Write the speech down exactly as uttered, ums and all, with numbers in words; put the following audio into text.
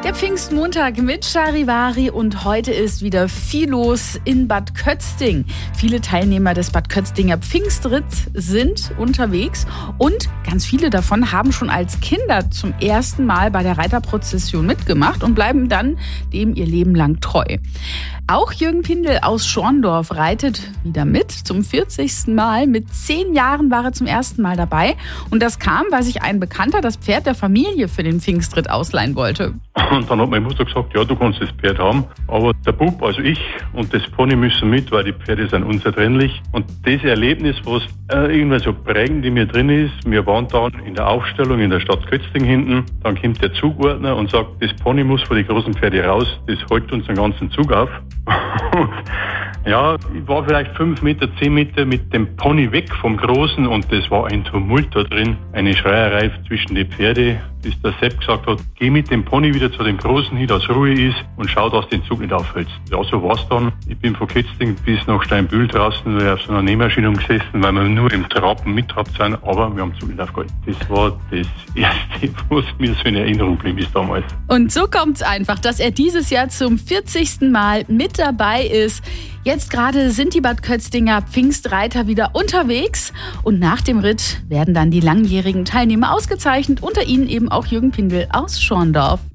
Der Pfingstmontag mit Charivari und heute ist wieder viel los in Bad Kötzting. Viele Teilnehmer des Bad Kötzinger Pfingstritts sind unterwegs und ganz viele davon haben schon als Kinder zum ersten Mal bei der Reiterprozession mitgemacht und bleiben dann dem ihr Leben lang treu. Auch Jürgen Pindel aus Schorndorf reitet wieder mit zum vierzigsten Mal. Mit zehn Jahren war er zum ersten Mal dabei und das kam, weil sich ein Bekannter das Pferd der Familie für den Pfingstritt ausleihen wollte. Und dann hat meine Mutter gesagt, ja, du kannst das Pferd haben, aber der Bub, also ich und das Pony müssen mit, weil die Pferde sind unzertrennlich. Und das Erlebnis, was äh, irgendwie so prägend in mir drin ist, wir waren dann in der Aufstellung in der Stadt Kötzting hinten, dann kommt der Zugordner und sagt, das Pony muss vor die großen Pferde raus, das hält uns den ganzen Zug auf. Ja, ich war vielleicht fünf Meter, zehn Meter mit dem Pony weg vom Großen und das war ein Tumult da drin, eine Schreierei zwischen die Pferde, bis der Sepp gesagt hat, geh mit dem Pony wieder zu dem Großen hin, dass Ruhe ist und schau, dass du den Zug nicht aufhältst. Ja, so war's dann. Ich bin von Kötzting bis nach Steinbühl draußen auf so einer Nähmaschine gesessen, weil wir nur im Trappen mittrabt sind, aber wir haben den Zug nicht aufgehalten. Das war das Erste, was mir so in Erinnerung blieb ist damals. Und so kommt's einfach, dass er dieses Jahr zum vierzigsten Mal mit dabei ist. Jetzt gerade sind die Bad Kötzinger Pfingstreiter wieder unterwegs und nach dem Ritt werden dann die langjährigen Teilnehmer ausgezeichnet, unter ihnen eben auch Jürgen Pindel aus Schorndorf.